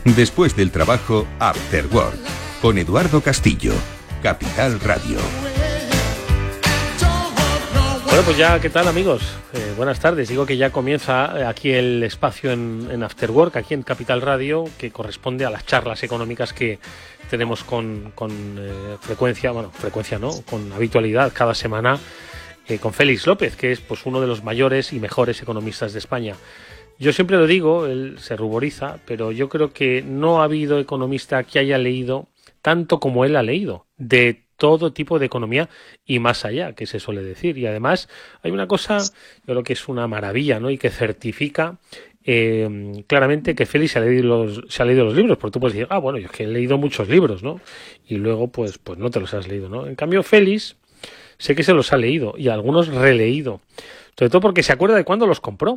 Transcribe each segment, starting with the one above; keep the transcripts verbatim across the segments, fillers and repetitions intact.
Después del trabajo, After Work, con Eduardo Castillo, Capital Radio. Bueno, pues ya, ¿qué tal, amigos? Eh, buenas tardes. Digo que ya comienza aquí el espacio en, en After Work, aquí en Capital Radio, que corresponde a las charlas económicas que tenemos con, con eh, frecuencia, bueno, frecuencia no, con habitualidad cada semana, eh, con Félix López, que es pues uno de los mayores y mejores economistas de España. Yo siempre lo digo, él se ruboriza, pero yo creo que no ha habido economista que haya leído tanto como él ha leído, de todo tipo de economía y más allá, que se suele decir. Y además hay una cosa, yo creo que es una maravilla, ¿no? Y que certifica eh, claramente que Félix se ha leído los, se ha leído los libros, porque tú puedes decir, ah, bueno, yo es que he leído muchos libros, ¿no? Y luego, pues, pues no te los has leído, ¿no? En cambio, Félix sé que se los ha leído y algunos releído, sobre todo porque se acuerda de cuándo los compró.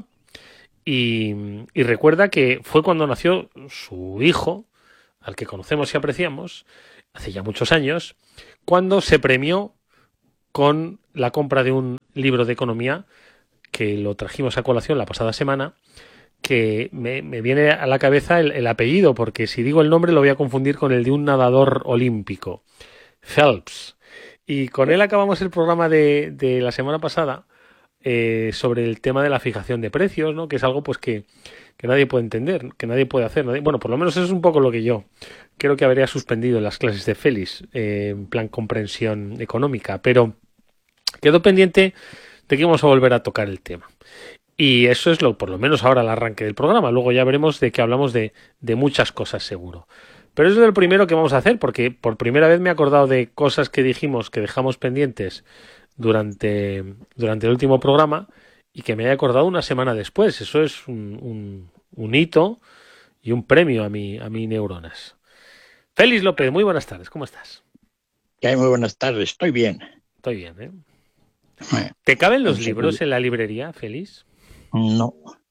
Y, y recuerda que fue cuando nació su hijo, al que conocemos y apreciamos, hace ya muchos años, cuando se premió con la compra de un libro de economía, que lo trajimos a colación la pasada semana, que me, me viene a la cabeza el, el apellido, porque si digo el nombre lo voy a confundir con el de un nadador olímpico, Phelps. Y con él acabamos el programa de, de la semana pasada, Eh, sobre el tema de la fijación de precios, ¿no? Que es algo pues que, que nadie puede entender, que nadie puede hacer. Nadie... Bueno, por lo menos eso es un poco lo que yo creo que habría suspendido en las clases de Félix, eh, en plan comprensión económica, pero quedó pendiente de que íbamos a volver a tocar el tema. Y eso es lo, por lo menos ahora el arranque del programa. Luego ya veremos de que hablamos de, de muchas cosas seguro. Pero eso es lo primero que vamos a hacer, porque por primera vez me he acordado de cosas que dijimos que dejamos pendientes durante, durante el último programa y que me haya acordado una semana después. Eso es un, un, un hito y un premio a mi, a mi neuronas. Félix López, muy buenas tardes, ¿cómo estás? ¿Qué hay? Muy buenas tardes, estoy bien. Estoy bien, ¿eh? ¿Te caben los libros en la librería, Félix? No.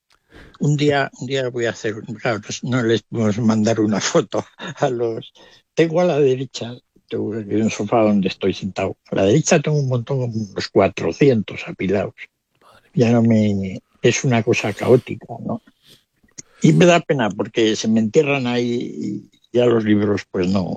Un día, un día voy a hacer, claro, no les podemos mandar una foto a los... Tengo a la derecha, tengo un sofá donde estoy sentado. A la derecha tengo un montón, unos cuatrocientos apilados. Ya no me... Es una cosa caótica, ¿no? Y me da pena porque se me entierran ahí y ya los libros pues no...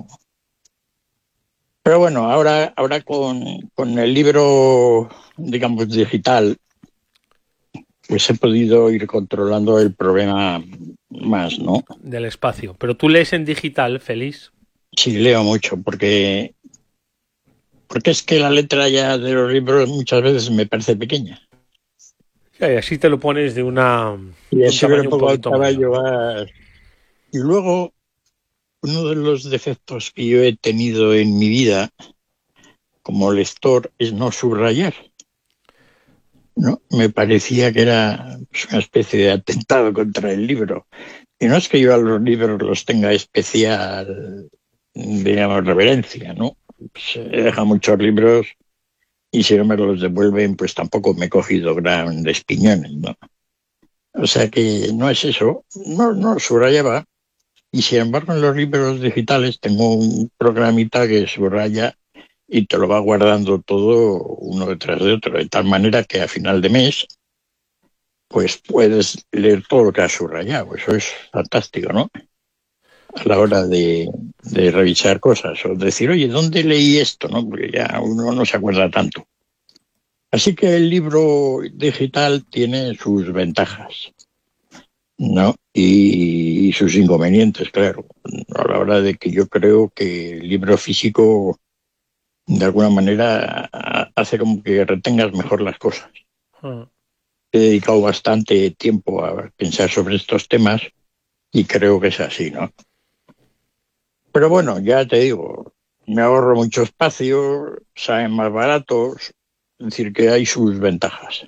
Pero bueno, ahora, ahora con, con el libro, digamos, digital, pues he podido ir controlando el problema más, ¿no? Del espacio. Pero tú lees en digital, Félix. Sí, leo mucho, porque, porque es que la letra ya de los libros muchas veces me parece pequeña. Y así te lo pones de una... Y así un me lo pongo al caballo. Más. Y luego, uno de los defectos que yo he tenido en mi vida como lector es no subrayar. ¿No? Me parecía que era pues, una especie de atentado contra el libro. Y no es que yo a los libros los tenga especial, digamos, reverencia, ¿no? Pues, he dejado muchos libros y si no me los devuelven, pues tampoco me he cogido grandes piñones, ¿no? O sea que no es eso, no, no subrayaba. Y sin embargo, en los libros digitales tengo un programita que subraya y te lo va guardando todo uno detrás de otro, de tal manera que a final de mes pues puedes leer todo lo que has subrayado. Eso es fantástico, ¿no? A la hora de, de revisar cosas o decir, oye, ¿dónde leí esto? ¿No? Porque ya uno no se acuerda tanto. Así que el libro digital tiene sus ventajas, ¿no? Y, y sus inconvenientes, claro. A la hora de que yo creo que el libro físico de alguna manera hace como que retengas mejor las cosas. Uh. He dedicado bastante tiempo a pensar sobre estos temas y creo que es así, ¿no? Pero bueno, ya te digo, me ahorro mucho espacio, salen más baratos, es decir, que hay sus ventajas.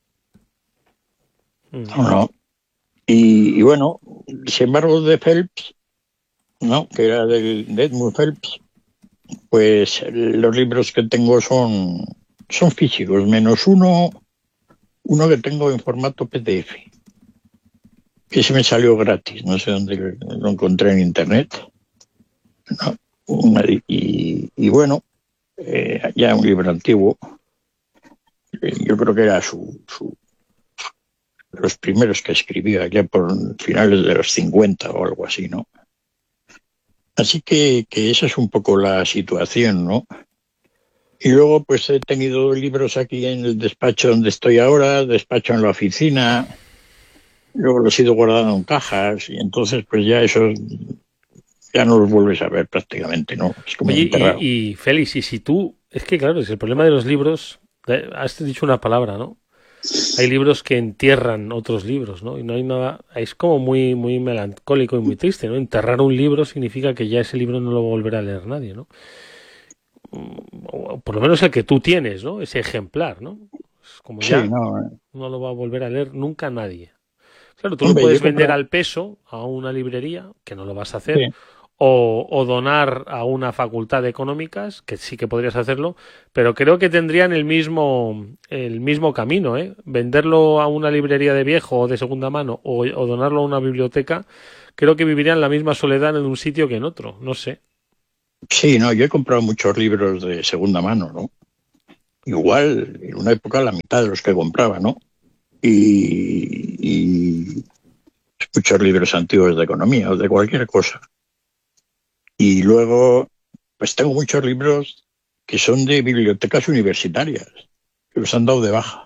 Uh. ¿No? Y, y bueno, sin embargo, de Phelps, ¿no? Que era del, de Edmund Phelps, pues los libros que tengo son, son físicos, menos uno, uno que tengo en formato P D F. Ese me salió gratis, no sé dónde lo encontré en internet. ¿No? Una, y, y bueno, eh, ya un libro antiguo. Eh, yo creo que era su, su los primeros que escribió, ya por finales de los cincuenta o algo así, ¿no? Así que, que esa es un poco la situación, ¿no? Y luego pues he tenido libros aquí en el despacho donde estoy ahora, despacho en la oficina, luego los he ido guardando en cajas y entonces pues ya esos ya no los vuelves a ver prácticamente, ¿no? Es como Oye, enterrado. y, y Félix, y si tú, es que claro, es el problema de los libros, eh, has dicho una palabra, ¿no? Hay libros que entierran otros libros, ¿no? Y no hay nada, es como muy, muy melancólico y muy triste, ¿no? Enterrar un libro significa que ya ese libro no lo volverá a leer nadie, ¿no? O por lo menos el que tú tienes, ¿no? Ese ejemplar, ¿no? Es como Sí, ya no, eh, no lo va a volver a leer nunca nadie. Claro, tú lo hombre, yo puedes he vender comprado, al peso a una librería, que no lo vas a hacer, sí, o, o donar a una facultad de económicas, que sí que podrías hacerlo, pero creo que tendrían el mismo, el mismo camino, ¿eh? Venderlo a una librería de viejo o de segunda mano o, o donarlo a una biblioteca, creo que vivirían la misma soledad en un sitio que en otro, no sé. sí, no, yo he comprado muchos libros de segunda mano, ¿no? Igual en una época la mitad de los que compraba, ¿no? Y, y muchos libros antiguos de economía o de cualquier cosa. Y luego, pues tengo muchos libros que son de bibliotecas universitarias, que los han dado de baja,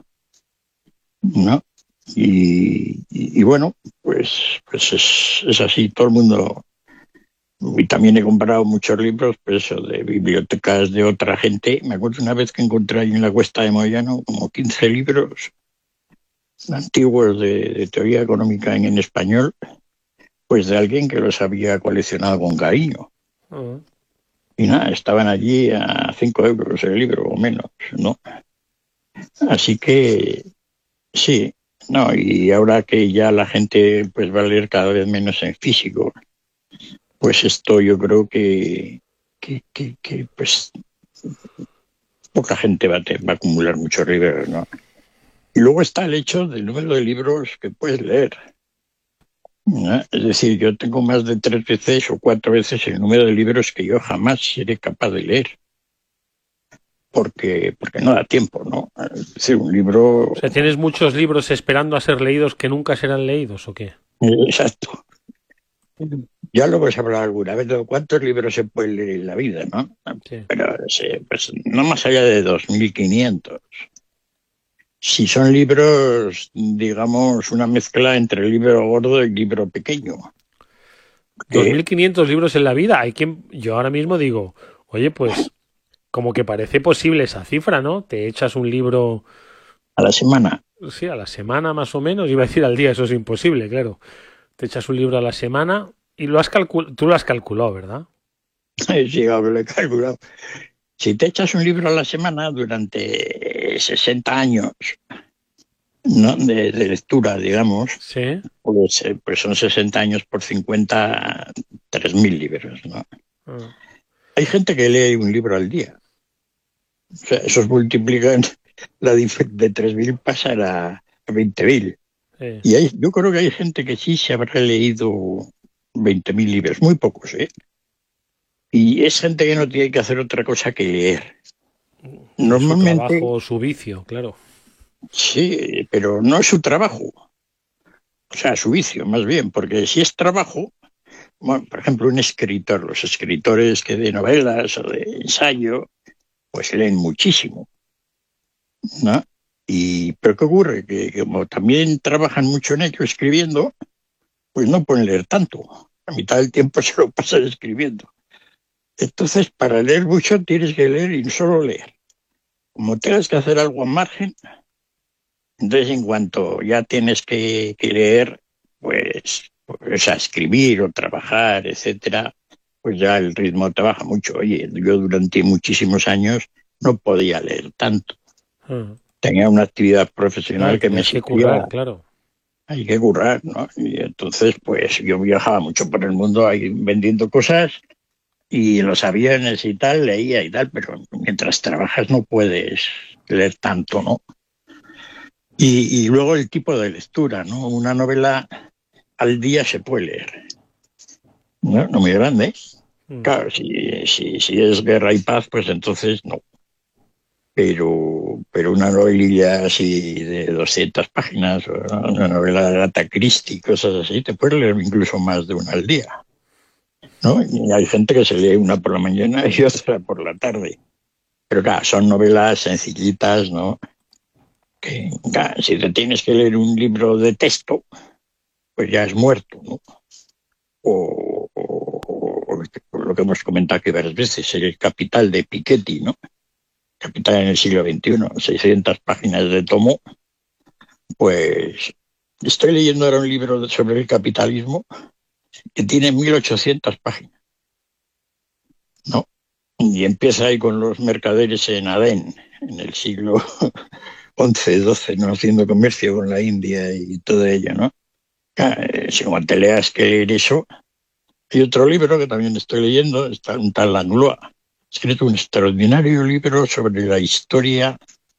¿no? Y, y, y bueno, pues, pues es, es así, todo el mundo. Y también he comprado muchos libros, pues eso, de bibliotecas de otra gente. Me acuerdo una vez que encontré ahí en la Cuesta de Moyano como quince libros antiguos de, de teoría económica en, en español, pues de alguien que los había coleccionado con cariño. Uh, Y nada, estaban allí a cinco euros el libro o menos, ¿no? Así que sí, no, y ahora que ya la gente pues va a leer cada vez menos en físico, pues esto yo creo que, que, que, que pues poca gente va a, te, va a acumular muchos libros, ¿no? Y luego está el hecho del número de libros que puedes leer, ¿no? Es decir, yo tengo más de tres veces o cuatro veces el número de libros que yo jamás seré capaz de leer. Porque, porque no da tiempo, ¿no? Es decir, un libro. o sea, ¿tienes muchos libros esperando a ser leídos que nunca serán leídos o qué? Exacto. Ya lo hemos hablado alguna vez de cuántos libros se pueden leer en la vida, ¿no? Sí. Pero sí, pues, no más allá de dos mil quinientos. Si son libros, digamos, una mezcla entre el libro gordo y el libro pequeño. Que dos mil quinientos libros en la vida. Hay quien, yo ahora mismo digo, oye, pues como que parece posible esa cifra, ¿no? Te echas un libro, a la semana. sí, a la semana más o menos, iba a decir al día, eso es imposible, claro. Te echas un libro a la semana y lo has calculado, tú lo has calculado, ¿verdad? Sí, lo he calculado. Si te echas un libro a la semana durante sesenta años, ¿no? de, de lectura, digamos, Sí. pues, eh, pues son sesenta años por cincuenta, tres mil libros, ¿no? Ah, Hay gente que lee un libro al día. O sea, esos multiplican la dif- de tres mil pasar a veinte mil. sí. Y hay, yo creo que hay gente que sí se habrá leído veinte mil libros, muy pocos, ¿eh? Y es gente que no tiene que hacer otra cosa que leer. Es su Normalmente, trabajo, su vicio, claro. sí, pero no es su trabajo. O sea, su vicio, más bien, porque si es trabajo, bueno, por ejemplo, un escritor, los escritores que de novelas o de ensayo, pues leen muchísimo, ¿no? Y, pero ¿qué ocurre? Que como también trabajan mucho en ello escribiendo, pues no pueden leer tanto. La mitad del tiempo se lo pasan escribiendo. Entonces, para leer mucho tienes que leer y no solo leer. Como tengas que hacer algo al margen, entonces en cuanto ya tienes que, que leer, pues, pues a escribir o trabajar, etcétera, pues ya el ritmo te baja mucho. Oye, yo durante muchísimos años no podía leer tanto. Ah, Tenía una actividad claro, profesional que me tenías que exigía, currar, claro. hay que currar, ¿no? Y entonces, pues yo viajaba mucho por el mundo ahí vendiendo cosas y en los aviones y tal, leía y tal, pero mientras trabajas no puedes leer tanto, ¿no? Y, y luego el tipo de lectura, ¿no? Una novela al día se puede leer, ¿no? No muy grande. Mm. Claro, si, si, si es Guerra y Paz, pues entonces no. Pero, pero una novelilla así de doscientas páginas, o una novela de Agatha Christie, cosas así, te puedes leer incluso más de una al día. ¿no? Y hay gente que se lee una por la mañana y otra por la tarde. Pero claro, son novelas sencillitas, ¿no? Que claro, si te tienes que leer un libro de texto, pues ya es muerto, ¿no? O, o, o lo que hemos comentado aquí varias veces, el Capital de Piketty, ¿no? Capital en el siglo veintiuno, seiscientas páginas de tomo. Pues estoy leyendo ahora un libro sobre el capitalismo que tiene mil ochocientas páginas, ¿no? Y empieza ahí con los mercaderes en Adén, en el siglo once, doce, ¿no? Haciendo comercio con la India y todo ello, ¿no? Si como te leas que leer eso. Hay otro libro que también estoy leyendo, está un tal Langlois, ha escrito un extraordinario libro sobre la historia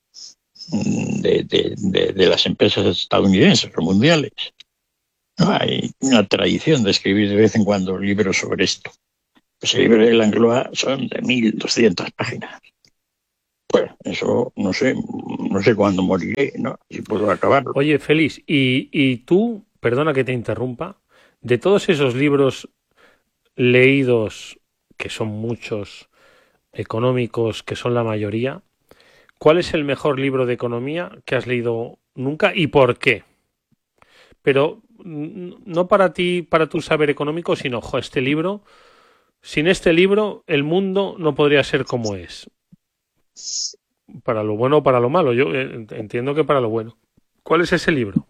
de, de, de, de las empresas estadounidenses o mundiales. ¿No? Hay una tradición de escribir de vez en cuando libros sobre esto. Pues el libro de Langlois son de mil doscientas páginas. Bueno, eso no sé, no sé cuándo moriré, ¿no? Si puedo acabarlo. Oye, Félix, y, y tú, perdona que te interrumpa, de todos esos libros leídos, que son muchos, económicos, que son la mayoría, ¿cuál es el mejor libro de economía que has leído nunca y por qué? Pero no para ti, para tu saber económico, sino, ojo, este libro, sin este libro, el mundo no podría ser como es. Para lo bueno o para lo malo, yo entiendo que para lo bueno. ¿Cuál es ese libro?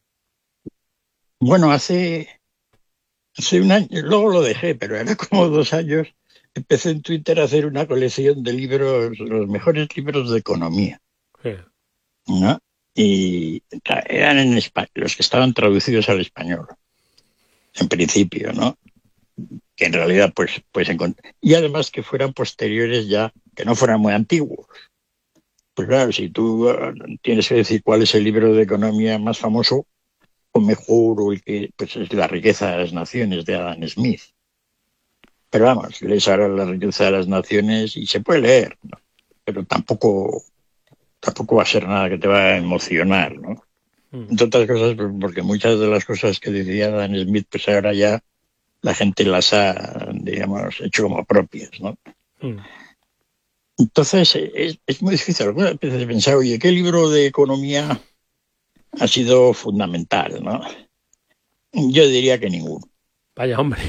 Bueno, hace, hace un año, luego lo dejé, pero era como dos años, empecé en Twitter a hacer una colección de libros, los mejores libros de economía, Sí. ¿no? Y eran en español, los que estaban traducidos al español, en principio, ¿no? Que en realidad, pues, pues encontré. Y además que fueran posteriores ya, que no fueran muy antiguos. Pues claro, si tú uh, tienes que decir cuál es el libro de economía más famoso, o mejor, o el que pues es La riqueza de las naciones, de Adam Smith. Pero vamos, lees ahora La riqueza de las naciones y se puede leer, ¿no? Pero tampoco, tampoco va a ser nada que te va a emocionar, ¿no? Mm. Entre otras cosas, porque muchas de las cosas que decía Adam Smith, pues ahora ya la gente las ha, digamos, hecho como propias, ¿no? Mm. Entonces, es, es muy difícil. Algunas veces he pensado, oye, ¿qué libro de economía ha sido fundamental, ¿no? Yo diría que ninguno. Vaya, hombre.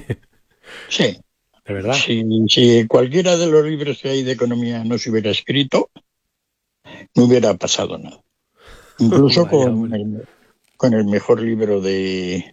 Sí. ¿De verdad? Si, si cualquiera de los libros que hay de economía no se hubiera escrito, no hubiera pasado nada. Incluso Vaya, con, el, con el mejor libro de,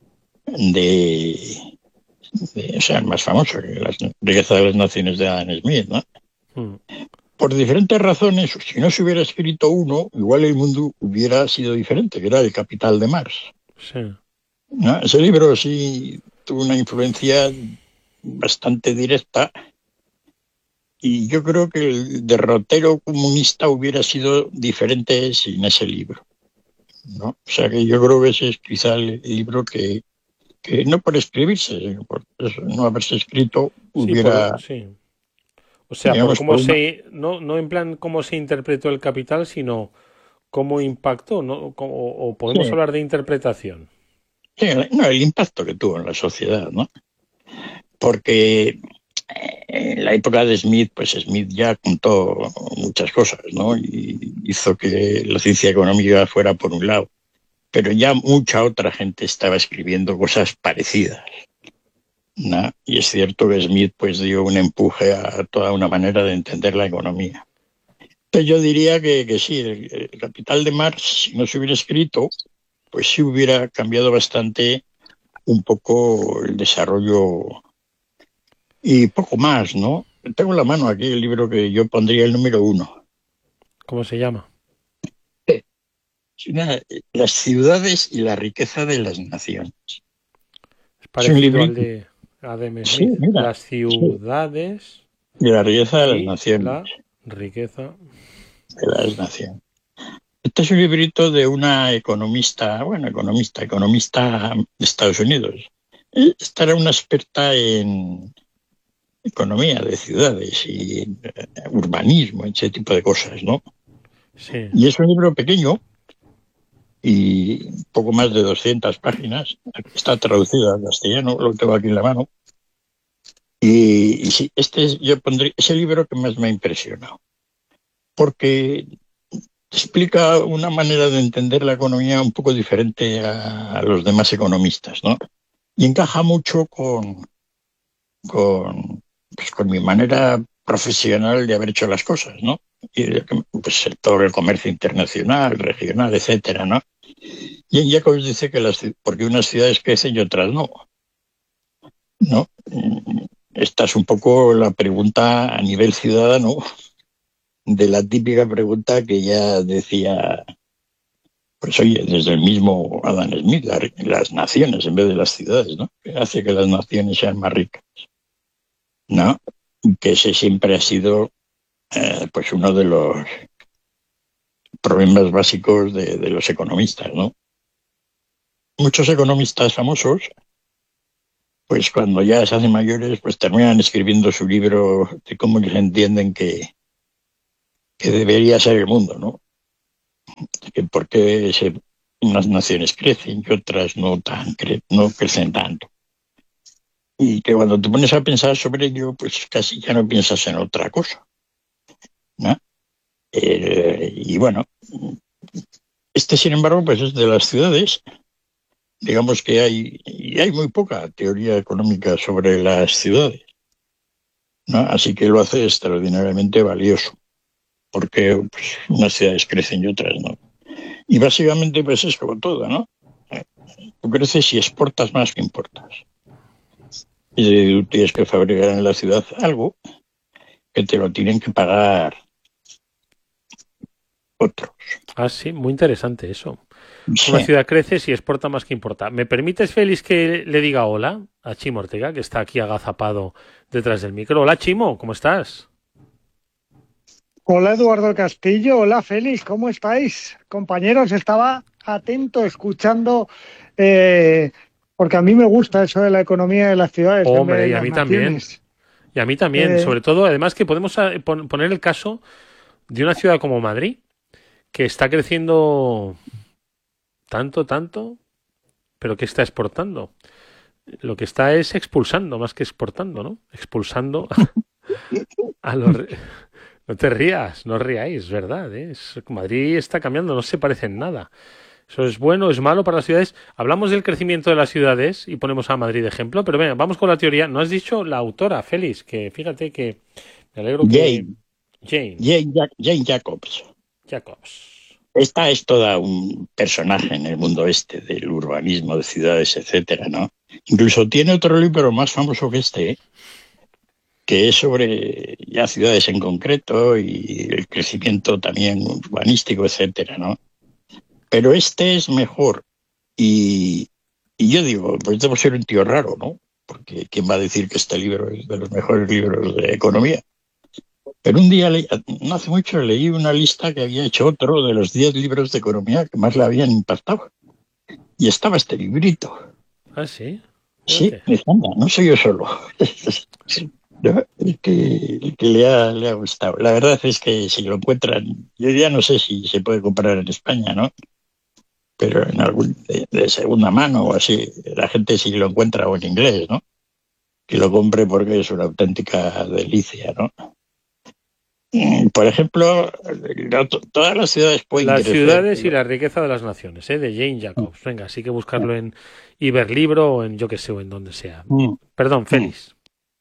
de, de, o sea, el más famoso, que La riqueza de las naciones, de Adam Smith, ¿no? Hmm. Por diferentes razones, si no se hubiera escrito uno, igual el mundo hubiera sido diferente, que era El Capital de Marx. Sí. ¿No? Ese libro sí tuvo una influencia bastante directa y yo creo que el derrotero comunista hubiera sido diferente sin ese libro, ¿no? O sea que yo creo que ese es quizá el libro que, que no por escribirse, sino por eso, no haberse escrito, hubiera... Sí, por, sí. O sea, digamos, por cómo por se, una... no, no en plan cómo se interpretó el Capital, sino cómo impactó, ¿no? O, o podemos sí. hablar de interpretación. Sí, no, el impacto que tuvo en la sociedad, ¿no? Porque en la época de Smith, pues Smith ya contó muchas cosas, ¿no? Y hizo que la ciencia económica fuera por un lado. Pero ya mucha otra gente estaba escribiendo cosas parecidas, ¿no? Y es cierto que Smith pues dio un empuje a toda una manera de entender la economía. Entonces yo diría que, que sí, el, el Capital de Marx, si no se hubiera escrito, pues sí hubiera cambiado bastante un poco el desarrollo y poco más, ¿no? Tengo en la mano aquí el libro que yo pondría el número uno. ¿Cómo se llama? Una, Las ciudades y la riqueza de las naciones. Es parecido es al de Adam Smith. Sí, mira, las ciudades sí. Y la riqueza de las naciones. La riqueza de las naciones. Este es un librito de una economista, bueno, economista, economista de Estados Unidos. Esta era una experta en economía de ciudades y en urbanismo, ese tipo de cosas, ¿no? Sí. Y es un libro pequeño y poco más de doscientas páginas. Está traducido al castellano, lo tengo aquí en la mano. Y, y sí, este es, yo pondré, es el libro que más me ha impresionado, porque explica una manera de entender la economía un poco diferente a, a los demás economistas, ¿no? Y encaja mucho con, con, pues, con mi manera profesional de haber hecho las cosas, ¿no? Y pues todo el comercio internacional, regional, etcétera, ¿no? Y en Jacobs dice que las, porque unas ciudades crecen y otras no, ¿no? Esta es un poco la pregunta a nivel ciudadano de la típica pregunta que ya decía, pues oye, desde el mismo Adam Smith, la, las naciones en vez de las ciudades, ¿no? ¿Qué hace que las naciones sean más ricas? ¿No? Que ese siempre ha sido eh, pues uno de los problemas básicos de, de los economistas, ¿no? Muchos economistas famosos, pues cuando ya se hacen mayores, pues terminan escribiendo su libro de cómo les entienden que, que debería ser el mundo, ¿no? Que por qué se, unas naciones crecen y otras no, tan, cre, no crecen tanto. Y que cuando te pones a pensar sobre ello, pues casi ya no piensas en otra cosa, ¿no? Eh, y bueno, este, sin embargo, pues es de las ciudades. Digamos que hay, y hay muy poca teoría económica sobre las ciudades, ¿no? Así que lo hace extraordinariamente valioso, porque pues, unas ciudades crecen y otras no. Y básicamente pues es como todo, ¿no? Tú creces y exportas más que importas. Y tú tienes que fabricar en la ciudad algo que te lo tienen que pagar otros. Ah, sí, muy interesante eso. Una Sí, ciudad crece si exporta más que importa. ¿Me permites, Félix, que le diga hola a Chimo Ortega, que está aquí agazapado detrás del micro? Hola, Chimo, ¿cómo estás? Hola Eduardo Castillo, hola Félix, ¿cómo estáis? Compañeros, estaba atento escuchando, eh, porque a mí me gusta eso de la economía de las ciudades en vez Hombre, de y a las mí también. naciones. Y a mí también, Eh, sobre todo, además que podemos eh, pon- poner el caso de una ciudad como Madrid, que está creciendo tanto, tanto, pero que está exportando. Lo que está es expulsando más que exportando, ¿no? Expulsando a los... re- No te rías, no os riáis, ¿verdad? ¿eh? Es- Madrid está cambiando, no se parece en nada. ¿Eso es bueno, es malo para las ciudades? Hablamos del crecimiento de las ciudades y ponemos a Madrid de ejemplo, pero venga, vamos con la teoría. No has dicho la autora, Félix, que fíjate que me alegro que... Jane, Jane Jane, Jane Jacobs. Jacobs. Esta es toda un personaje en el mundo este del urbanismo, de ciudades, etcétera, ¿no? Incluso tiene otro libro más famoso que este, que es sobre ya ciudades en concreto y el crecimiento también urbanístico, etcétera, ¿no? Pero este es mejor. Y, y yo digo, pues debo ser un tío raro, ¿no? Porque ¿quién va a decir que este libro es de los mejores libros de economía? Pero un día, le, no hace mucho, leí una lista que había hecho otro de los diez libros de economía que más le habían impactado. Y estaba este librito. Ah, sí, Sí, fíjate. me anda, no soy yo solo. ¿No? El que, el que le, ha, le ha gustado. La verdad es que si lo encuentran, yo ya no sé si se puede comprar en España, ¿no? Pero en algún de, de segunda mano o así, la gente sí lo encuentra o en inglés, ¿no? Que lo compre porque es una auténtica delicia, ¿no? Por ejemplo, no, todas las ciudades pueden Las crecer. ciudades y la riqueza de las naciones, ¿eh? De Jane Jacobs. Venga, así que buscarlo en Iberlibro o en yo que sé, o en donde sea. Mm, Perdón, mm. Félix.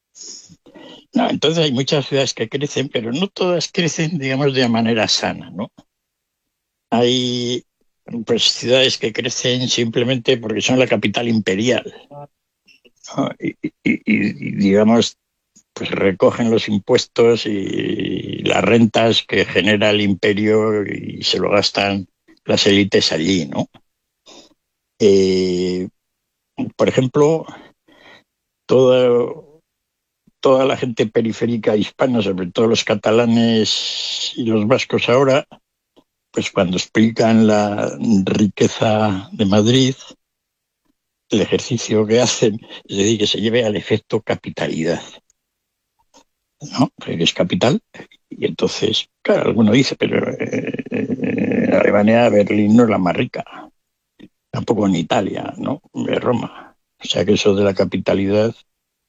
No, entonces hay muchas ciudades que crecen, pero no todas crecen, digamos, de manera sana, ¿no? Hay pues ciudades que crecen simplemente porque son la capital imperial, ¿no? Y, y- y- y, digamos, pues recogen los impuestos y las rentas que genera el imperio y se lo gastan las élites allí, ¿no? Eh, por ejemplo, toda, toda la gente periférica hispana, sobre todo los catalanes y los vascos ahora, pues cuando explican la riqueza de Madrid, el ejercicio que hacen es decir, que se lleve al efecto capitalidad, ¿no? Que es capital. Y entonces, claro, alguno dice, pero eh, eh, Alemania, Berlín no es la más rica, tampoco en Italia, ¿no? De Roma. O sea que eso de la capitalidad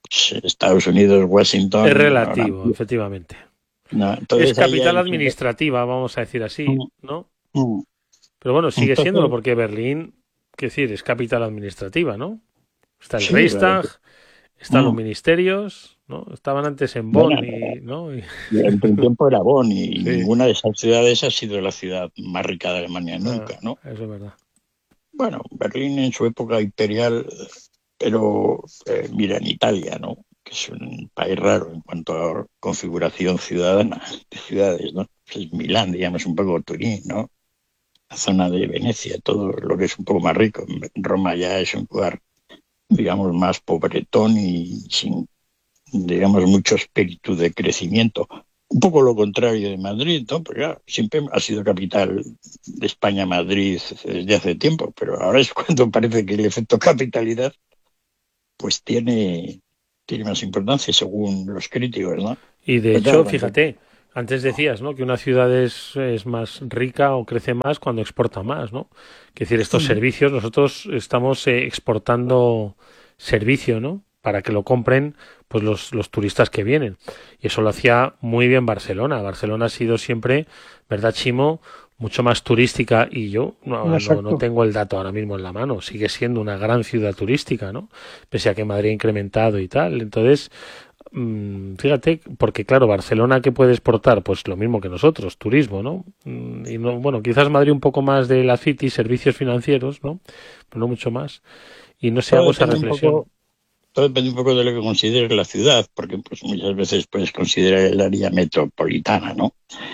pues, Estados Unidos, Washington. Es relativo, ahora, efectivamente. no, entonces es capital hay, administrativa, vamos a decir así, ¿no? Mm. Pero bueno, sigue Entonces, siéndolo porque Berlín, qué decir, es capital administrativa, ¿no? Está el sí, Reichstag, claro. están los Mm. ministerios, ¿no? Estaban antes en Bueno, Bonn y, ¿no? Y- durante un tiempo era Bonn y sí, ninguna de esas ciudades ha sido la ciudad más rica de Alemania ah, nunca, ¿no? eso es verdad. Bueno, Berlín en su época imperial, pero eh, mira en Italia, ¿no? Que es un país raro en cuanto a configuración ciudadana de ciudades, ¿no? Es Milán, digamos, un poco Turín, ¿no? La zona de Venecia, todo lo que es un poco más rico. Roma ya es un lugar, digamos, más pobretón y sin, digamos, mucho espíritu de crecimiento. Un poco lo contrario de Madrid, ¿no? Porque claro, siempre ha sido capital de España Madrid desde hace tiempo, pero ahora es cuando parece que el efecto capitalidad pues tiene, tiene más importancia según los críticos, ¿no? Y de Pero claro, hecho, cuando- fíjate, antes decías, ¿no? Que una ciudad es, es más rica o crece más cuando exporta más, ¿no? Es decir, estos servicios, nosotros estamos eh, exportando servicio, ¿no? Para que lo compren pues los, los turistas que vienen. Y eso lo hacía muy bien Barcelona. Barcelona ha sido siempre, ¿verdad, Chimo? Mucho más turística y yo no, no, no Exacto. tengo el dato ahora mismo en la mano. Sigue siendo una gran ciudad turística, ¿no? Pese a que Madrid ha incrementado y tal. Entonces, mm, fíjate, porque claro, Barcelona, ¿qué puede exportar? Pues lo mismo que nosotros, turismo, ¿no? Mm, Y no, bueno, quizás Madrid un poco más de la City, servicios financieros, ¿no? Pero no mucho más. Y no sé, todo hago esa depende un reflexión. poco, todo depende un poco de lo que consideres la ciudad, porque pues muchas veces puedes considerar el área metropolitana, ¿no?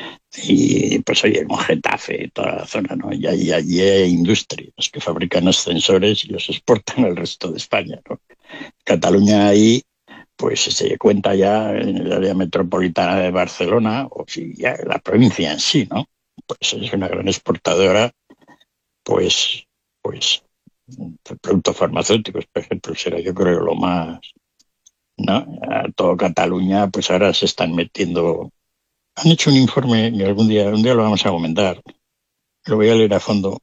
Y pues oye, con Getafe, toda la zona, ¿no? Y allí, allí hay industrias que fabrican ascensores y los exportan al resto de España, ¿no? Cataluña ahí, pues se cuenta ya en el área metropolitana de Barcelona, o si ya la provincia en sí, ¿no? Pues es una gran exportadora, pues, pues, de productos farmacéuticos, por ejemplo, será yo creo lo más, ¿no? A todo Cataluña, pues ahora se están metiendo. Han hecho un informe y algún día, un día lo vamos a comentar, lo voy a leer a fondo,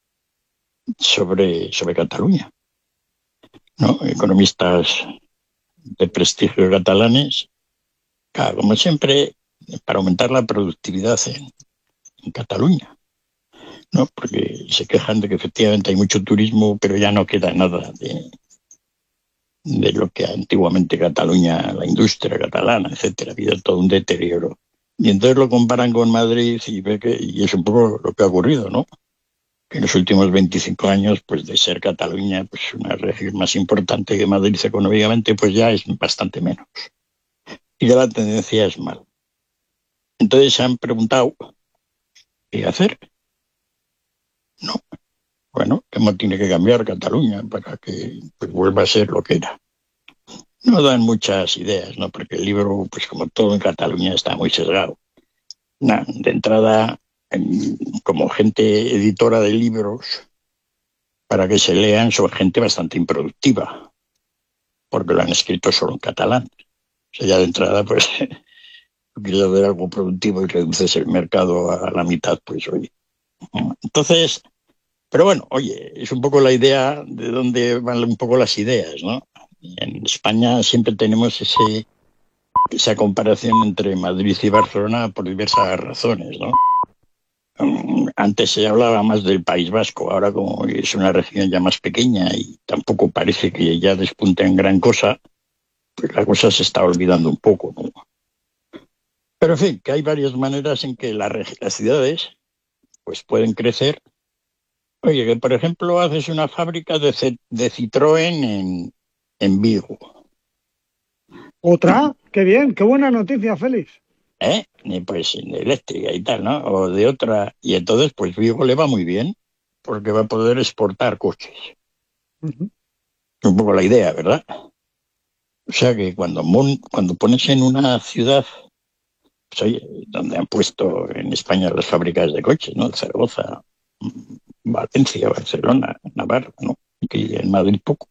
sobre, sobre Cataluña, ¿no? Economistas de prestigio catalanes, claro, como siempre, para aumentar la productividad en, en Cataluña, ¿no? Porque se quejan de que efectivamente hay mucho turismo, pero ya no queda nada de, de lo que antiguamente Cataluña, la industria catalana, etcétera, ha habido todo un deterioro. Y entonces lo comparan con Madrid y ve que, y es un poco lo que ha ocurrido, ¿no? Que en los últimos veinticinco años, pues de ser Cataluña, pues una región más importante que Madrid económicamente, pues ya es bastante menos. Y ya la tendencia es mal. Entonces se han preguntado, ¿qué hacer? No. Bueno, ¿cómo tiene que cambiar Cataluña para que pues, vuelva a ser lo que era? No dan muchas ideas, ¿no? Porque el libro, pues como todo en Cataluña, está muy sesgado. Nah, de entrada, en, como gente editora de libros, para que se lean, son gente bastante improductiva, porque lo han escrito solo en catalán. O sea, ya de entrada, pues, tú quieres ver algo productivo y reduces el mercado a la mitad, pues oye. Entonces, pero bueno, oye, es un poco la idea de dónde van un poco las ideas, ¿no? En España siempre tenemos ese, esa comparación entre Madrid y Barcelona por diversas razones, ¿no? Antes se hablaba más del País Vasco, ahora como es una región ya más pequeña y tampoco parece que ya despunte en gran cosa, pues la cosa se está olvidando un poco, ¿no? Pero en fin, que hay varias maneras en que la, las ciudades pues pueden crecer. Oye, que por ejemplo haces una fábrica de, de Citroën en, en Vigo. ¿Otra? Qué bien, qué buena noticia, Félix. ¿Eh? Pues eléctrica y tal, ¿no? O de otra. Y entonces, pues Vigo le va muy bien, porque va a poder exportar coches. Uh-huh. Un poco la idea, ¿verdad? O sea que cuando, mon, cuando pones en una ciudad, pues oye, donde han puesto en España las fábricas de coches, ¿no? Zaragoza, Valencia, Barcelona, Navarra, ¿no? Y en Madrid poco.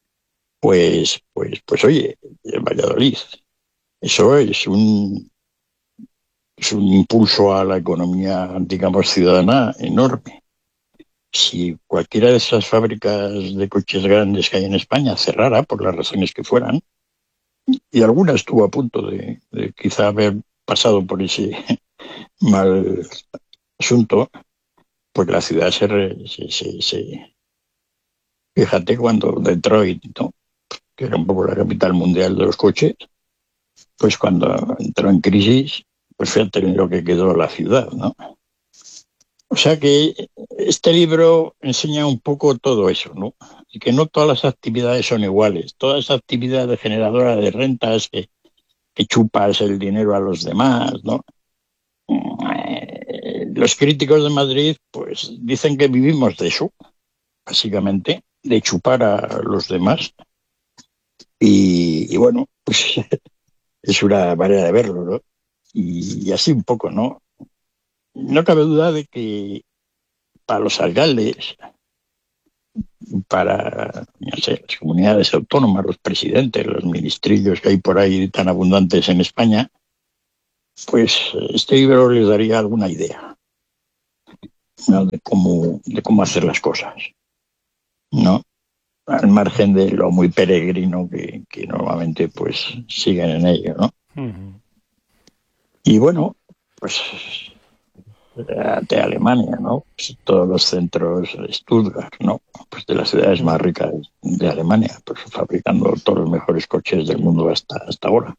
Pues, pues, pues oye, en Valladolid. Eso es un, es un impulso a la economía, digamos, ciudadana enorme. Si cualquiera de esas fábricas de coches grandes que hay en España cerrara, por las razones que fueran, y alguna estuvo a punto de, de quizá haber pasado por ese mal asunto, pues la ciudad se, re, se, se, se... Fíjate cuando Detroit, ¿no?, que era un poco la capital mundial de los coches, pues cuando entró en crisis, pues fíjate en lo que quedó la ciudad, ¿no? O sea que este libro enseña un poco todo eso, ¿no? Y que no todas las actividades son iguales. Todas esas actividades generadoras de rentas, que, que chupas el dinero a los demás, ¿no? Eh, los críticos de Madrid, pues dicen que vivimos de eso, básicamente, de chupar a los demás. Y, y bueno, pues es una manera de verlo, ¿no? Y, y así un poco, ¿no? No cabe duda de que para los alcaldes, para, no sé, las comunidades autónomas, los presidentes, los ministrillos que hay por ahí tan abundantes en España, pues este libro les daría alguna idea, ¿no?, de cómo, de cómo hacer las cosas, ¿no? Al margen de lo muy peregrino que, que normalmente pues siguen en ello, ¿no? Uh-huh. Y bueno, pues de Alemania, ¿no? Pues todos los centros de Stuttgart, ¿no? Pues de las ciudades más ricas de Alemania, pues fabricando todos los mejores coches del mundo hasta, hasta ahora.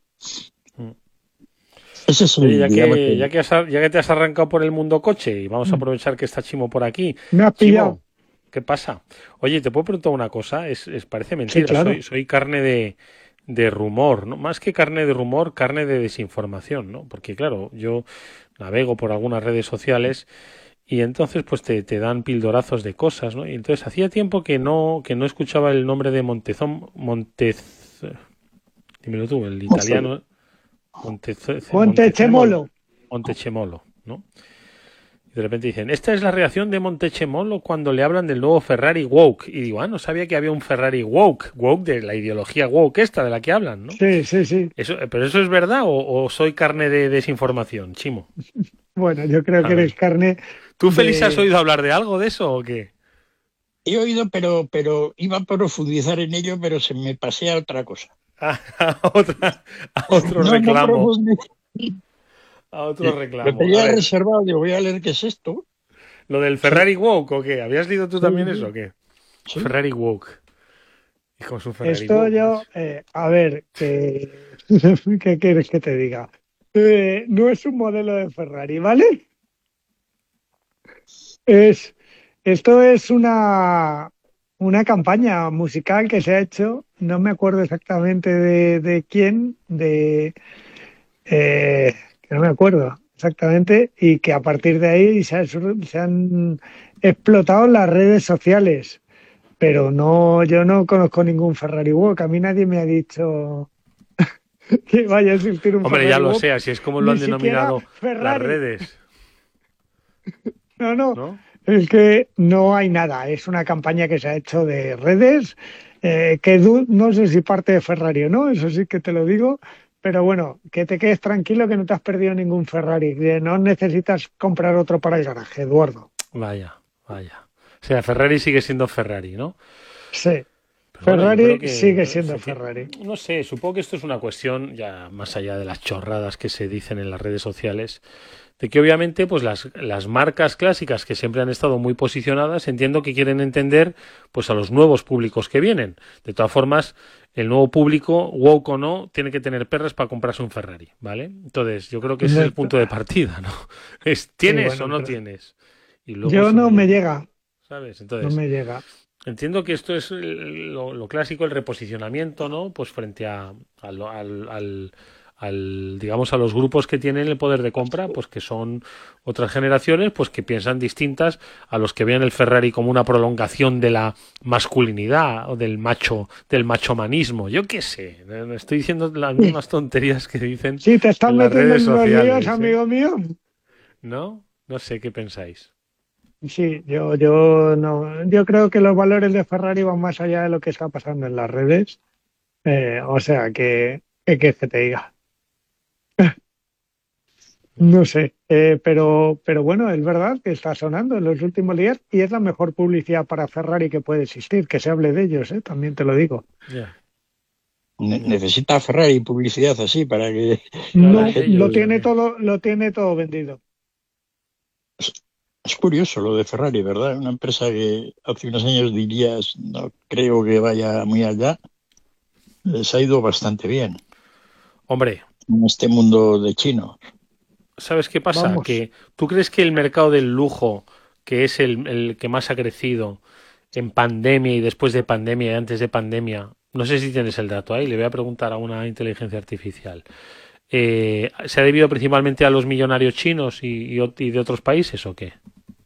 Ese es el, ya, que, que... Ya, que has, ya que te has arrancado por el mundo coche, y vamos a aprovechar que está Chimo por aquí. Me has pillado. Chimo, ¿qué pasa? Oye, ¿te puedo preguntar una cosa? Es, es parece mentira, sí, claro. soy, soy carne de, de rumor, ¿no? Más que carne de rumor, carne de desinformación, ¿no? Porque claro, yo navego por algunas redes sociales y entonces pues te, te dan pildorazos de cosas, ¿no? Y entonces hacía tiempo que no que no escuchaba el nombre de Montezón, Montez... Dímelo tú, el italiano... Montez... Montechemolo. Montechemolo, ¿no? Y de repente dicen, esta es la reacción de Montechemolo cuando le hablan del nuevo Ferrari woke. Y digo, ah, no sabía que había un Ferrari woke, woke de la ideología woke esta de la que hablan, ¿no? Sí, sí, sí. Eso, ¿pero eso es verdad o, o soy carne de desinformación, Chimo? Bueno, yo creo a que ver. Eres carne... ¿Tú, Félix, de... has oído hablar de algo de eso o qué? He oído, pero, pero iba a profundizar en ello, pero se me pasea otra cosa. A, a, otra, a otro no, reclamo. No a otro reclamo. Lo tenía reservado, digo, voy a leer qué es esto. ¿Lo del Ferrari sí. Woke o qué? ¿Habías leído tú también sí. eso o qué? Sí. Ferrari Woke. Hijo, es un Ferrari Esto woke, yo, eh, a ver, que... ¿qué quieres que te diga? Eh, no es un modelo de Ferrari, ¿vale? Es... Esto es una, una campaña musical que se ha hecho, no me acuerdo exactamente de, de quién, de eh, que no me acuerdo exactamente, y que a partir de ahí se, ha, se han explotado las redes sociales. Pero no, yo no conozco ningún Ferrari Walk, a mí nadie me ha dicho que vaya a existir un Hombre, Ferrari ya lo Walk, sé, así es como lo han denominado las redes. No, no. ¿No? Es que no hay nada, es una campaña que se ha hecho de redes, eh, que no sé si parte de Ferrari o no, eso sí que te lo digo, pero bueno, que te quedes tranquilo que no te has perdido ningún Ferrari, que no necesitas comprar otro para el garaje, Eduardo. Vaya, vaya. O sea, Ferrari sigue siendo Ferrari, ¿no? Sí. Pero Ferrari bueno, que, sigue siendo que, Ferrari. No sé, supongo que esto es una cuestión, ya más allá de las chorradas que se dicen en las redes sociales, de que obviamente pues las, las marcas clásicas que siempre han estado muy posicionadas, entiendo que quieren entender pues a los nuevos públicos que vienen. De todas formas, el nuevo público, woke o no, tiene que tener perras para comprarse un Ferrari, ¿vale? Entonces, yo creo que ese es el punto de partida, ¿no? Es, ¿tienes sí, bueno, o no tienes? Y luego yo no me llega. ¿Sabes? Entonces, no me llega. Entiendo que esto es lo, lo clásico, el reposicionamiento, ¿no? Pues frente a, al, al, al, al, digamos, a los grupos que tienen el poder de compra, pues que son otras generaciones, pues que piensan distintas a los que vean el Ferrari como una prolongación de la masculinidad o del macho, del machomanismo. Yo qué sé, estoy diciendo las mismas tonterías que dicen. Sí, te están en las metiendo redes en los sociales, líos, ¿eh? amigo mío. ¿No? No sé qué pensáis. Sí, yo, yo no, yo creo que los valores de Ferrari van más allá de lo que está pasando en las redes. Eh, o sea, que, que, que te diga. No sé, eh, pero, pero bueno, es verdad que está sonando en los últimos días y es la mejor publicidad para Ferrari que puede existir, que se hable de ellos, ¿eh? También te lo digo. Yeah. Ne- necesita Ferrari publicidad así para que No, la gente... lo tiene todo, lo tiene todo vendido. Es, es curioso lo de Ferrari, ¿verdad? Una empresa que hace unos años dirías, no creo que vaya muy allá, les ha ido bastante bien Hombre, en este mundo de chino. ¿sabes qué pasa? Vamos. Que tú crees que el mercado del lujo, que es el, el que más ha crecido en pandemia y después de pandemia y antes de pandemia, no sé si tienes el dato ahí, le voy a preguntar a una inteligencia artificial. Eh, ¿se ha debido principalmente a los millonarios chinos y, y ot- y de otros países o qué?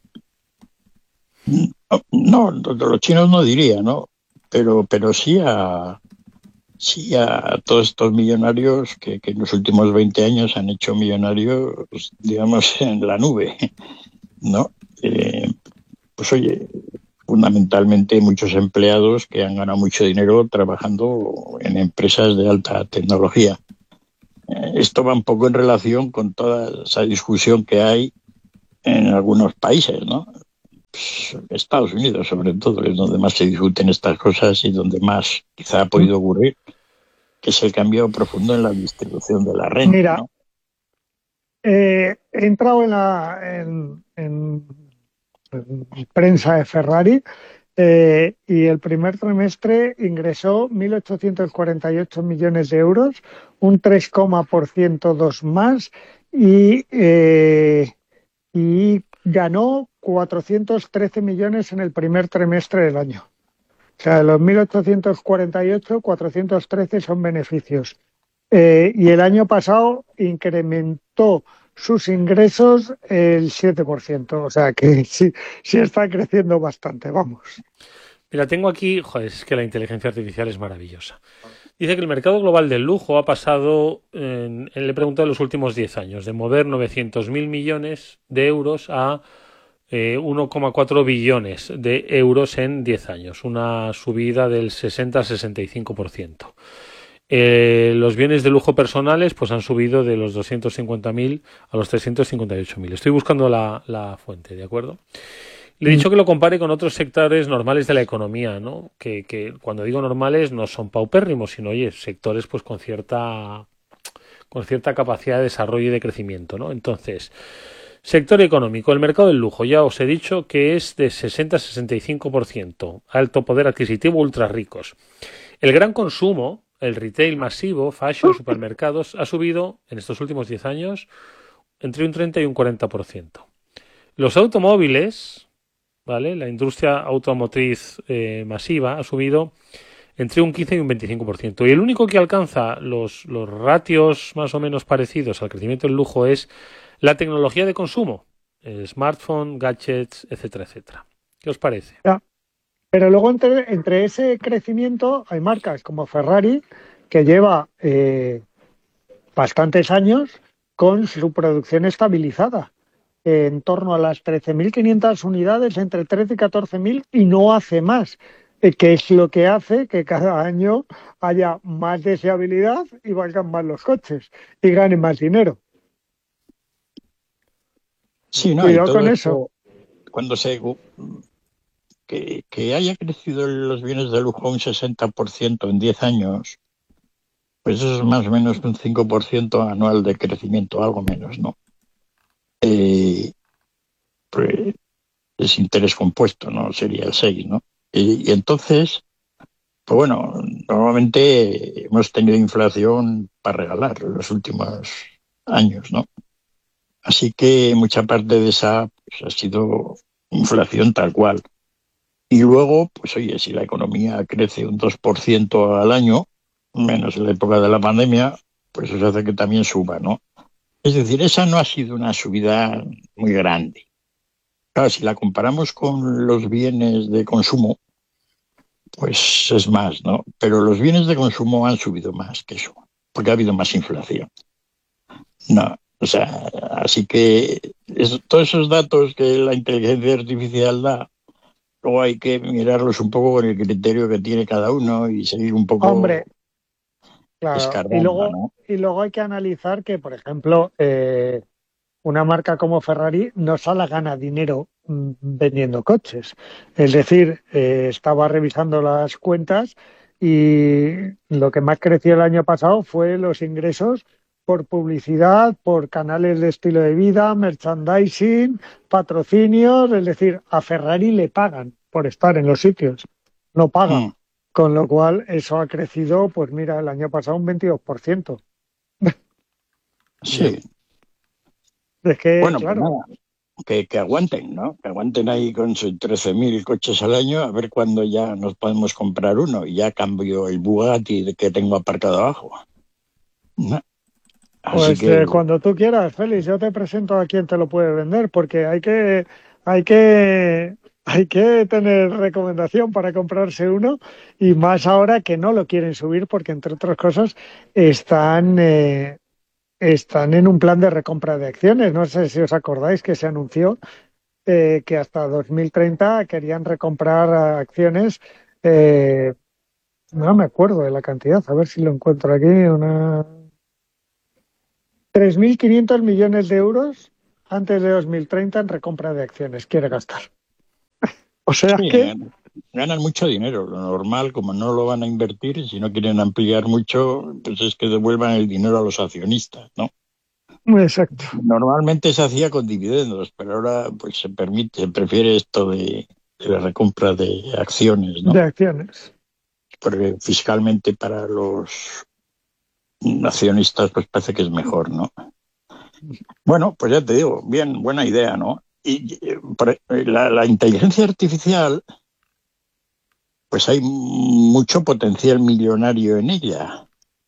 No, de los chinos no diría, ¿no? Pero, pero sí a, sí a todos estos millonarios que, que en los últimos veinte años han hecho millonarios, digamos, en la nube, ¿no? Eh, pues oye, fundamentalmente muchos empleados que han ganado mucho dinero trabajando en empresas de alta tecnología. Eh, esto va un poco en relación con toda esa discusión que hay en algunos países, ¿no? Pues, Estados Unidos, sobre todo, es donde más se discuten estas cosas y donde más quizá ha podido ocurrir, que es el cambio profundo en la distribución de la renta, Mira, ¿no? eh, he entrado en la en, en- en prensa de Ferrari eh, y el primer trimestre ingresó mil ochocientos cuarenta y ocho millones de euros, un tres por ciento dos más y, eh, y ganó cuatrocientos trece millones en el primer trimestre del año. O sea, de los mil ochocientos cuarenta y ocho, cuatrocientos trece son beneficios. Eh, y el año pasado incrementó sus ingresos el siete por ciento. O sea que sí, sí está creciendo bastante, vamos. Mira, tengo aquí, joder, es que la inteligencia artificial es maravillosa. Dice que el mercado global del lujo ha pasado, en- le he preguntado en los últimos diez años, de mover novecientos mil millones de euros a eh, uno coma cuatro billones de euros en diez años, una subida del sesenta a sesenta y cinco por ciento. Eh, los bienes de lujo personales pues han subido de los doscientos cincuenta mil a los trescientos cincuenta y ocho mil. Estoy buscando la, la fuente, ¿de acuerdo? Le he dicho que lo compare con otros sectores normales de la economía, ¿no? Que, que cuando digo normales no son paupérrimos, sino, oye, sectores pues con cierta con cierta capacidad de desarrollo y de crecimiento, ¿no? Entonces, sector económico, el mercado del lujo, ya os he dicho que es de sesenta a sesenta y cinco por ciento, alto poder adquisitivo, ultra ricos. El gran consumo, el retail masivo, fashion, supermercados, ha subido en estos últimos diez años entre un treinta y un cuarenta por ciento. Los automóviles, ¿vale? La industria automotriz eh, masiva ha subido entre un quince y un veinticinco por ciento. Y el único que alcanza los, los ratios más o menos parecidos al crecimiento del lujo es la tecnología de consumo, eh, smartphone, gadgets, etcétera, etcétera. ¿Qué os parece? Ya. Pero luego entre, entre ese crecimiento hay marcas como Ferrari que lleva eh, bastantes años con su producción estabilizada, eh, en torno a las trece mil quinientas unidades, entre trece y catorce mil, y no hace más, eh, que es lo que hace que cada año haya más deseabilidad y valgan más los coches y ganen más dinero. Sí, no, y Cuidado con todo eso. esto, cuando se... Que, que haya crecido los bienes de lujo un sesenta por ciento en diez años, pues eso es más o menos un cinco por ciento anual de crecimiento, algo menos, ¿no? Eh, pues es interés compuesto, ¿no? Sería el seis, ¿no? Y, y entonces, pues bueno, normalmente hemos tenido inflación para regalar en los últimos años, ¿no? Así que mucha parte de esa pues, ha sido inflación tal cual. Y luego, pues oye, si la economía crece un dos por ciento al año, menos en la época de la pandemia, pues eso hace que también suba, ¿no? Es decir, esa no ha sido una subida muy grande. Claro, si la comparamos con los bienes de consumo, pues es más, ¿no? Pero los bienes de consumo han subido más que eso, porque ha habido más inflación. No, o sea, así que es, todos esos datos que la inteligencia artificial da, luego hay que mirarlos un poco con el criterio que tiene cada uno y seguir un poco Hombre, claro. Y escarbando, luego, ¿no? y luego hay que analizar que, por ejemplo, eh, una marca como Ferrari no solo gana dinero mm, vendiendo coches. Es decir, eh, estaba revisando las cuentas y lo que más creció el año pasado fue los ingresos por publicidad, por canales de estilo de vida, merchandising, patrocinios, es decir, a Ferrari le pagan por estar en los sitios, no paga, Mm, con lo cual eso ha crecido, pues mira, el año pasado un veintidós por ciento. Ya. sí. Es que, Bueno, pues claro, nada, que, que aguanten, ¿no? Que aguanten ahí con sus trece mil coches al año, a ver cuándo ya nos podemos comprar uno. Y ya cambio el Bugatti de que tengo aparcado abajo, ¿no? Así pues que, eh, cuando tú quieras, Félix, yo te presento a quien te lo puede vender, porque hay que, hay que, hay que tener recomendación para comprarse uno, y más ahora que no lo quieren subir, porque entre otras cosas están, eh, están en un plan de recompra de acciones. No sé si os acordáis que se anunció eh, que hasta dos mil treinta querían recomprar acciones. eh, no me acuerdo de la cantidad, a ver si lo encuentro aquí, una tres mil quinientos millones de euros antes de dos mil treinta en recompra de acciones quiere gastar. O sea sí, que, ganan, ganan mucho dinero. Lo normal, como no lo van a invertir, si no quieren ampliar mucho, pues es que devuelvan el dinero a los accionistas, ¿no? exacto, Normalmente se hacía con dividendos, pero ahora pues se permite, se prefiere esto de, de la recompra de acciones, ¿no? de acciones. Porque fiscalmente para los accionistas pues parece que es mejor, ¿no? Bueno, pues ya te digo, bien, buena idea, ¿no? Y eh, por- eh, la, la inteligencia artificial, pues hay mucho potencial millonario en ella.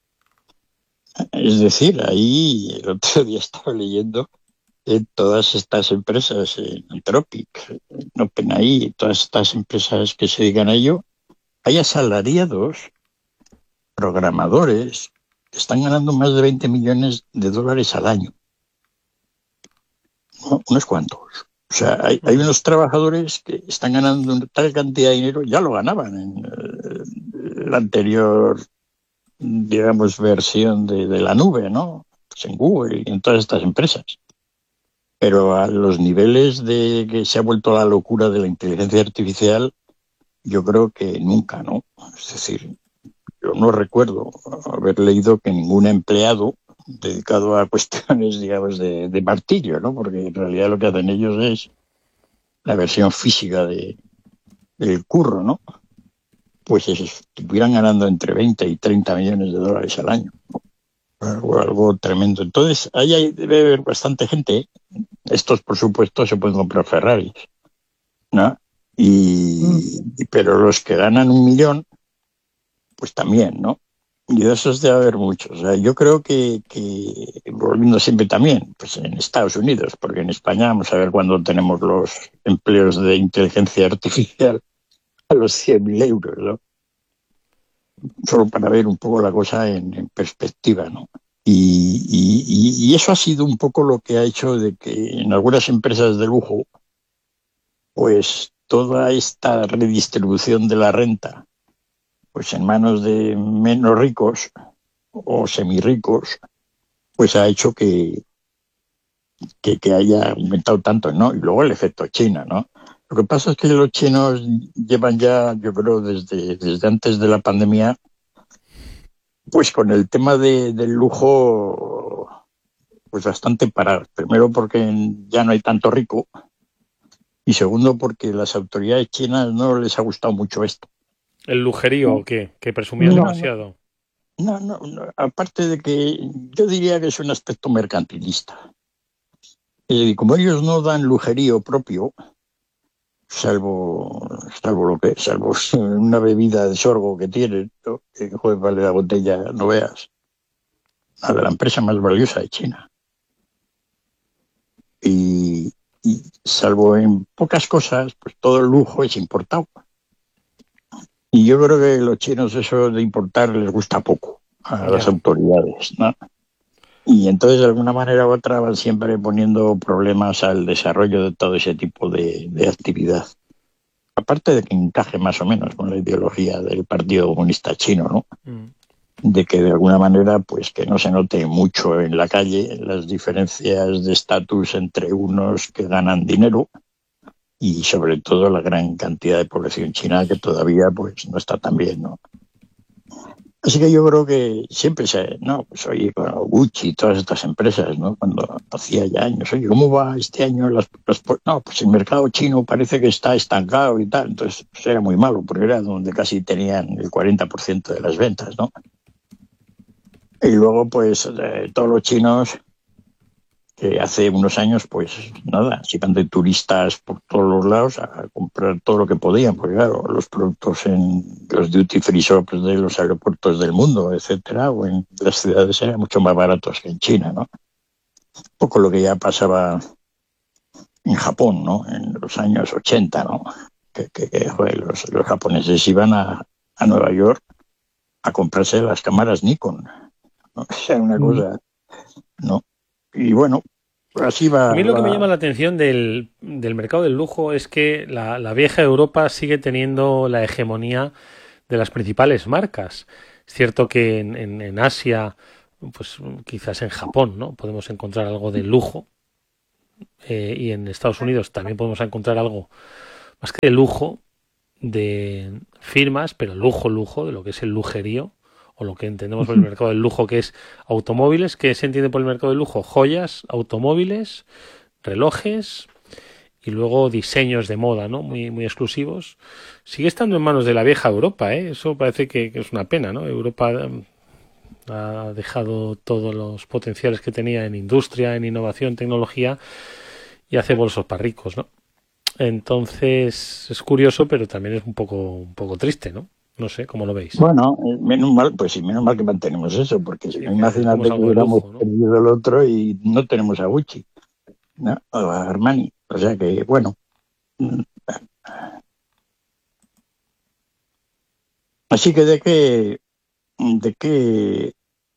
Es decir, ahí el otro día estaba leyendo eh, todas estas empresas, eh, Anthropic, eh, OpenAI, todas estas empresas que se dedican a ello, hay asalariados, programadores, que están ganando más de veinte millones de dólares al año, ¿no? Unos cuantos. O sea, hay, hay unos trabajadores que están ganando una tal cantidad de dinero, ya lo ganaban en eh, la anterior, digamos, versión de, de la nube, ¿no? Pues en Google y en todas estas empresas. Pero a los niveles de que se ha vuelto la locura de la inteligencia artificial, yo creo que nunca, ¿no? Es decir, yo no recuerdo haber leído que ningún empleado dedicado a cuestiones, digamos, de, de martillo, ¿no? Porque en realidad lo que hacen ellos es la versión física de, del curro, ¿no? Pues estuvieran ganando entre veinte y treinta millones de dólares al año. Algo, algo tremendo. Entonces, ahí hay, debe haber bastante gente. ¿Eh? Estos, por supuesto, se pueden comprar Ferraris, ¿no? Y, y, pero los que ganan un millón, pues también, ¿no? Y de esos debe haber muchos. O sea, yo creo que, que, volviendo siempre también, pues en Estados Unidos, porque en España vamos a ver cuándo tenemos los empleos de inteligencia artificial a los cien mil euros, ¿no? Solo para ver un poco la cosa en, en perspectiva, ¿no? Y, y, y eso ha sido un poco lo que ha hecho de que en algunas empresas de lujo, pues toda esta redistribución de la renta, pues en manos de menos ricos o semirricos, pues ha hecho que, que, que haya aumentado tanto, ¿no? Y luego el efecto China, ¿no? Lo que pasa es que los chinos llevan ya, yo creo, desde, desde antes de la pandemia, pues con el tema de, del lujo, pues bastante parados. Primero porque ya no hay tanto rico y segundo porque las autoridades chinas no les ha gustado mucho esto. ¿El lujerío o ¿No? qué? ¿Que presumían No, demasiado? no, no, no, aparte de que yo diría que es un aspecto mercantilista. Eh, como ellos no dan lujerío propio, salvo, salvo lo que, salvo una bebida de sorgo que tienen, ¿no? Que joder, vale la botella, no veas, la de la empresa más valiosa de China. Y, y salvo en pocas cosas, pues todo el lujo es importado. Y yo creo que a los chinos eso de importar les gusta poco a las Ya. autoridades, ¿no? Y entonces de alguna manera u otra van siempre poniendo problemas al desarrollo de todo ese tipo de, de actividad. Aparte de que encaje más o menos con la ideología del Partido Comunista Chino, ¿no? Mm. De que de alguna manera pues que no se note mucho en la calle las diferencias de estatus entre unos que ganan dinero y sobre todo la gran cantidad de población china que todavía pues no está tan bien, ¿no? Así que yo creo que siempre se, no, pues oye, con Gucci y todas estas empresas, ¿no? Cuando hacía ya años, oye, ¿cómo va este año? Las, las, no, pues el mercado chino parece que está estancado y tal. Entonces, pues era muy malo, porque era donde casi tenían el cuarenta por ciento de las ventas, ¿no? Y luego, pues, eh, todos los chinos que hace unos años, pues nada, se iban de turistas por todos los lados a comprar todo lo que podían, porque claro, los productos en los duty free shops de los aeropuertos del mundo, etcétera, o en las ciudades eran mucho más baratos que en China, ¿no? Un poco lo que ya pasaba en Japón, ¿no? En los años ochenta, ¿no? Que, que, que joder, los, los japoneses iban a, a Nueva York a comprarse las cámaras Nikon, ¿no? O sea, una cosa, ¿no? Y bueno, así va. A mí lo que va. me llama la atención del, del mercado del lujo es que la, la vieja Europa sigue teniendo la hegemonía de las principales marcas. Es cierto que en, en, en Asia, pues quizás en Japón, ¿no? Podemos encontrar algo de lujo, eh, y en Estados Unidos también podemos encontrar algo más que de lujo de firmas, pero lujo, lujo, de lo que es el lujerío, o lo que entendemos por el mercado del lujo, que es automóviles. ¿Qué se entiende por el mercado del lujo? Joyas, automóviles, relojes y luego diseños de moda, ¿no? Muy, muy exclusivos. Sigue estando en manos de la vieja Europa, ¿eh? Eso parece que, que es una pena, ¿no? Europa um, ha dejado todos los potenciales que tenía en industria, en innovación, tecnología, y hace bolsos para ricos, ¿no? Entonces es curioso, pero también es un poco, un poco triste, ¿no? No sé, ¿cómo lo veis? Bueno, menos mal, pues sí, menos mal que mantenemos eso, porque si Sí, no, que imagínate tenemos que algo de hubiéramos lujo, ¿no? perdido el otro y no tenemos a Gucci, ¿no? O a Armani. O sea que, bueno. Así que de qué, de qué,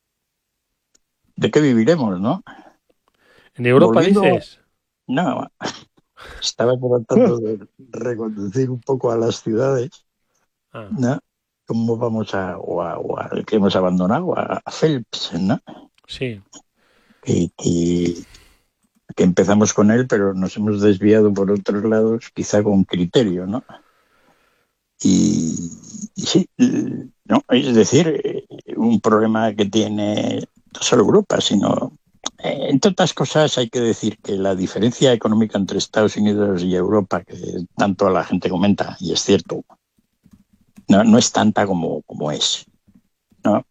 de qué viviremos, ¿no? ¿En Europa Volviendo, dices? no, estaba tratando de reconducir un poco a las ciudades, Ah, ¿no? ¿Cómo vamos a, o a, o a- que hemos abandonado, a, a Phelps, ¿no? sí. Que, que, que empezamos con él, pero nos hemos desviado por otros lados, quizá con criterio, ¿no? Y, y sí, no, es decir, eh, un problema que tiene no solo Europa, sino, eh, entre otras cosas, hay que decir que la diferencia económica entre Estados Unidos y Europa, que tanto la gente comenta, y es cierto, no, no es tanta como, como es, ¿no?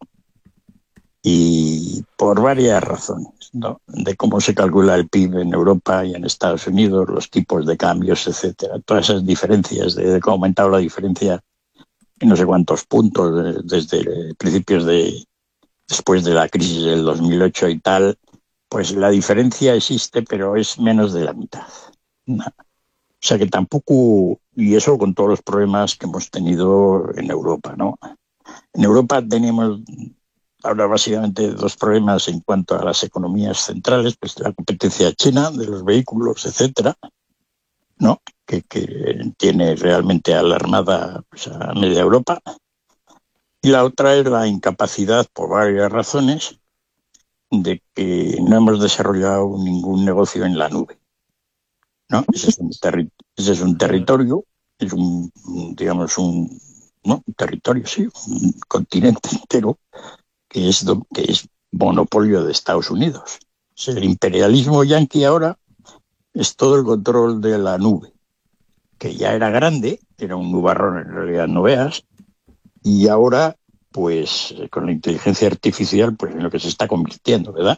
Y por varias razones, ¿no? De cómo se calcula el P I B en Europa y en Estados Unidos, los tipos de cambios, etcétera. Todas esas diferencias, de, de cómo ha aumentado la diferencia en no sé cuántos puntos de, desde principios de, después de la crisis del dos mil ocho y tal, pues la diferencia existe, pero es menos de la mitad, ¿no? O sea que tampoco, y eso con todos los problemas que hemos tenido en Europa, ¿no? En Europa tenemos ahora básicamente dos problemas en cuanto a las economías centrales, pues la competencia china de los vehículos, etcétera, ¿no? Que, que tiene realmente alarmada, pues, a media Europa. Y la otra es la incapacidad, por varias razones, de que no hemos desarrollado ningún negocio en la nube, ¿no? Ese es un, terri- ese es un territorio, es un, digamos, un, ¿no? un territorio, sí, un continente entero, que es, do, que es monopolio de Estados Unidos. O sea, el imperialismo yanqui ahora es todo el control de la nube, que ya era grande, era un nubarrón en realidad, no veas, y ahora, pues, con la inteligencia artificial, pues en lo que se está convirtiendo, ¿verdad?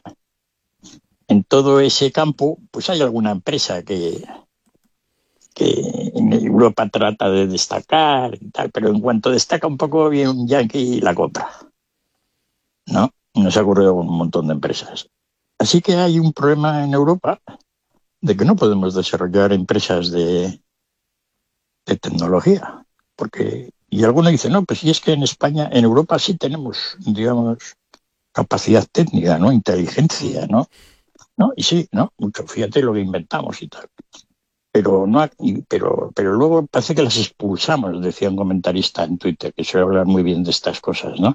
En todo ese campo, pues hay alguna empresa que, que en Europa trata de destacar y tal, pero en cuanto destaca un poco bien un yanqui, la compra, ¿no? Nos ha ocurrido con un montón de empresas. Así que hay un problema en Europa de que no podemos desarrollar empresas de, de tecnología, porque, y alguno dice, no, pues si es que en España, en Europa sí tenemos, digamos, capacidad técnica, ¿no? Inteligencia, ¿no? ¿No? Y sí, ¿no? Mucho, fíjate lo que inventamos y tal. Pero no, pero, pero luego parece que las expulsamos, decía un comentarista en Twitter, que suele hablar muy bien de estas cosas, ¿no?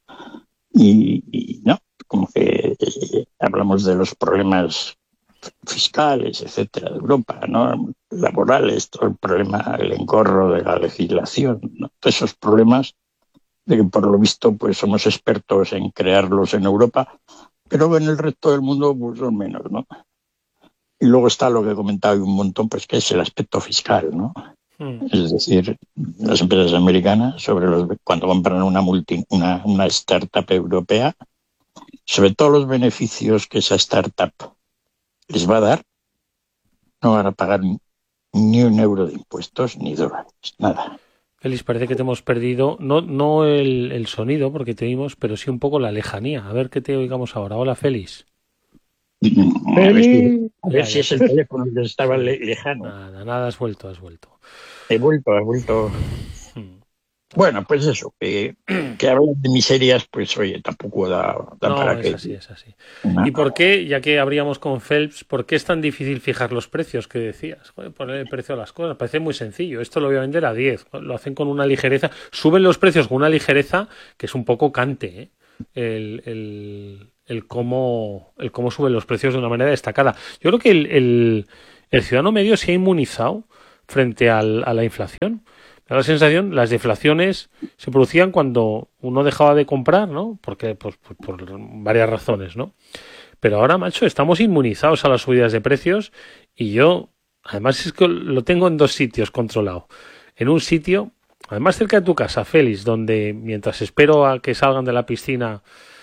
Y, y no, como que eh, hablamos de los problemas fiscales, etcétera, de Europa, ¿no? Laborales, todo el problema, el engorro de la legislación, ¿no? Todos esos problemas de que por lo visto pues somos expertos en crearlos en Europa, pero en el resto del mundo pues son menos, ¿no? Y luego está lo que he comentado un montón, pues que es el aspecto fiscal, ¿no? Mm. Es decir, las empresas americanas, sobre los cuando compran una multi, una, una startup europea, sobre todo los beneficios que esa startup les va a dar, no van a pagar ni un euro de impuestos ni dólares, nada. Félix, parece que te hemos perdido, no, no el, el sonido, porque te oímos, pero sí un poco la lejanía. A ver qué te oigamos ahora. Hola, Félix. A ver si, a ver si es el teléfono que estaba le, lejano. Nada, nada, has vuelto, has vuelto. He vuelto, he vuelto. Hmm. Bueno, pues eso, que, que hablan de miserias, pues oye, tampoco da, da no, para es que... así, es así. ¿No? ¿Y por qué, ya que abríamos con Phelps, por qué es tan difícil fijar los precios que decías? Joder, poner el precio a las cosas, parece muy sencillo. Esto lo voy a vender a diez, lo hacen con una ligereza, suben los precios con una ligereza que es un poco cante, ¿eh? El, el, el, cómo, el cómo suben los precios de una manera destacada. Yo creo que el, el, el ciudadano medio se ha inmunizado frente al, a la inflación. Me da la sensación, las deflaciones se producían cuando uno dejaba de comprar, ¿no? Porque, pues, por, por varias razones, ¿no? Pero ahora, macho, estamos inmunizados a las subidas de precios y yo, además es que lo tengo en dos sitios controlado. En un sitio, además cerca de tu casa, Félix, donde mientras espero a que salgan de la piscina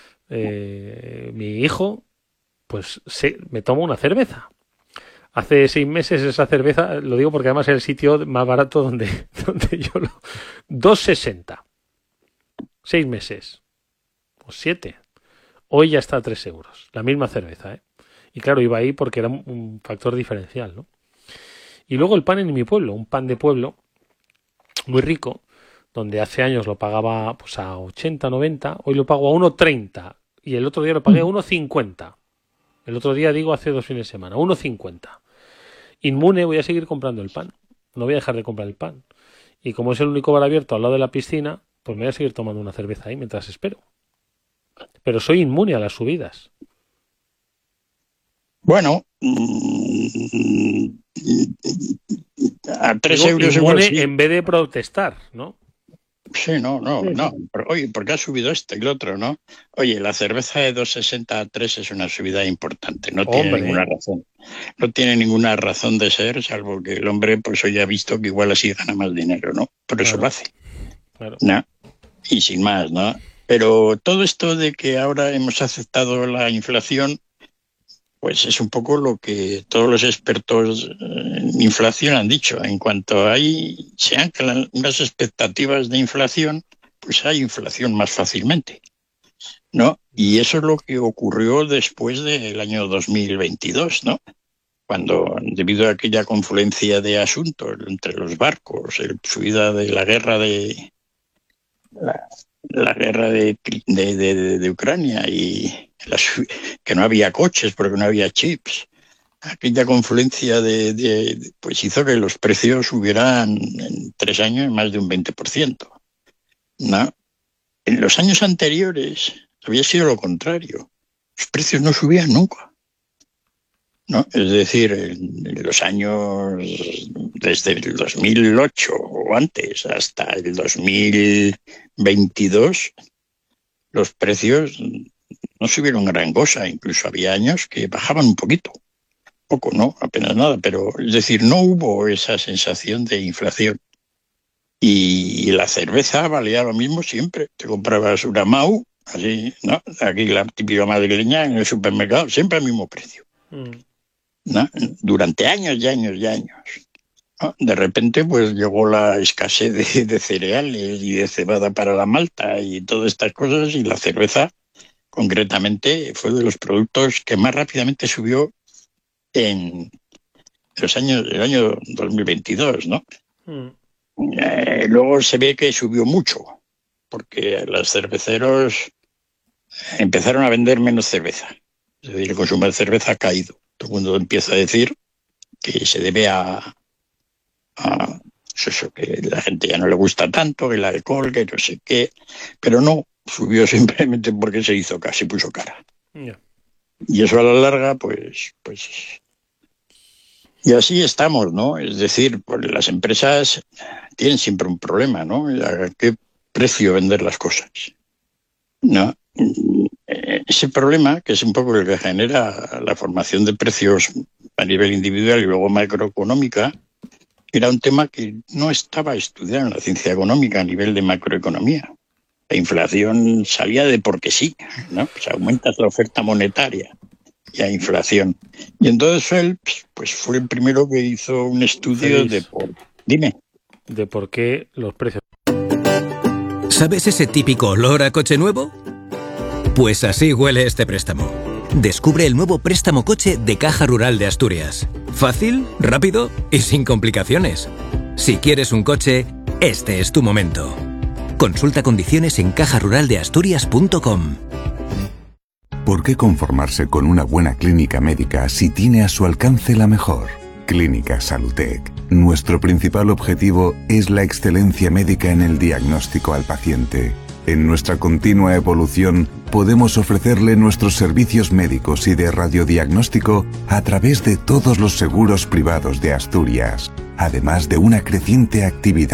eh, mi hijo, pues se, me tomo una cerveza. Hace seis meses esa cerveza, lo digo porque además es el sitio más barato donde, donde yo lo... dos sesenta. Seis meses. O siete. Hoy ya está a tres euros. La misma cerveza, ¿eh? Y claro, iba ahí porque era un factor diferencial, ¿no? Y luego el pan en mi pueblo, un pan de pueblo muy rico, donde hace años lo pagaba pues a ochenta, noventa, hoy lo pago a uno treinta y el otro día lo pagué a uno cincuenta. El otro día, digo, hace dos fines de semana, uno cincuenta. Inmune, voy a seguir comprando el pan. No voy a dejar de comprar el pan. Y como es el único bar abierto al lado de la piscina, pues me voy a seguir tomando una cerveza ahí mientras espero. Pero soy inmune a las subidas. Bueno, a tres euros inmune sí. En vez de protestar, ¿no? Sí, no, no, no. Pero, oye, ¿por qué ha subido este y el otro, no? Oye, la cerveza de dos sesenta a tres es una subida importante, no tiene hombre. ninguna razón. No tiene ninguna razón de ser, salvo que el hombre pues hoy ha visto que igual así gana más dinero, ¿no? Por eso claro. lo hace. Claro. ¿No? Y sin más, ¿no? Pero todo esto de que ahora hemos aceptado la inflación, pues es un poco lo que todos los expertos en inflación han dicho. En cuanto hay, se anclan unas expectativas de inflación, pues hay inflación más fácilmente, ¿no? Y eso es lo que ocurrió después del año dos mil veintidós, ¿no? Cuando, debido a aquella confluencia de asuntos entre los barcos, el subida de la guerra de la, la guerra de, de, de, de Ucrania y la, que no había coches porque no había chips, aquella confluencia de, de pues hizo que los precios subieran en tres años más de un veinte por ciento, ¿no? En los años anteriores había sido lo contrario, los precios no subían nunca, ¿no? Es decir, en, en los años desde el dos mil ocho o antes hasta el dos mil veintidós los precios no subieron gran cosa, incluso había años que bajaban un poquito, poco, no, apenas nada, pero es decir, no hubo esa sensación de inflación. Y la cerveza valía lo mismo siempre, te comprabas una Mau, así, ¿no? Aquí la típica madrileña en el supermercado, siempre al mismo precio, mm. ¿no? Durante años y años y años. ¿No? De repente pues llegó la escasez de, de cereales y de cebada para la malta y todas estas cosas, y la cerveza concretamente fue de los productos que más rápidamente subió en los años, el año dos mil veintidós, ¿no? Mm. Eh, luego se ve que subió mucho, porque los cerveceros empezaron a vender menos cerveza. Es decir, el consumo de cerveza ha caído. Todo el mundo empieza a decir que se debe a, a eso, que la gente ya no le gusta tanto, que el alcohol, que no sé qué, pero no, subió simplemente porque se hizo casi puso cara. Yeah. Y eso a la larga, pues, pues, y así estamos, ¿no? Es decir, pues las empresas tienen siempre un problema, ¿no? ¿Qué, precio vender las cosas. No, ese problema, que es un poco el que genera la formación de precios a nivel individual y luego macroeconómica, era un tema que no estaba estudiado en la ciencia económica a nivel de macroeconomía. La inflación salía de porque sí, ¿no? Pues aumentas la oferta monetaria y hay inflación. Y entonces él pues fue el primero que hizo un estudio Feliz. de por... Dime. De por qué los precios. ¿Sabes ese típico olor a coche nuevo? Pues así huele este préstamo. Descubre el nuevo préstamo coche de Caja Rural de Asturias. Fácil, rápido y sin complicaciones. Si quieres un coche, este es tu momento. Consulta condiciones en caja rural de asturias punto com. ¿Por qué conformarse con una buena clínica médica si tiene a su alcance la mejor? Clínica Salutec. Nuestro principal objetivo es la excelencia médica en el diagnóstico al paciente. En nuestra continua evolución, podemos ofrecerle nuestros servicios médicos y de radiodiagnóstico a través de todos los seguros privados de Asturias, además de una creciente actividad